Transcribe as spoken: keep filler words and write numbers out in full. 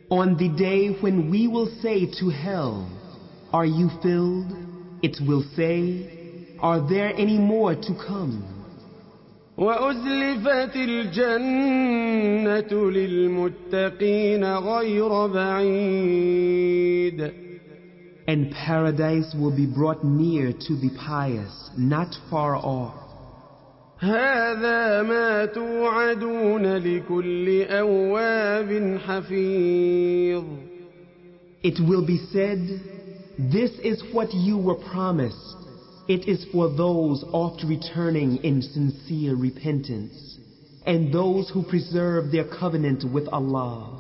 On the day when we will say to hell, "Are you filled?" it will say, "Are there any more to come?" وأزلفت الجنة للمتقين غير بعيد. And paradise will be brought near to the pious, not far off. هذا ما توعدون لكل أواب حفيظ. It will be said, "This is what you were promised. It is for those oft returning in sincere repentance, and those who preserve their covenant with Allah."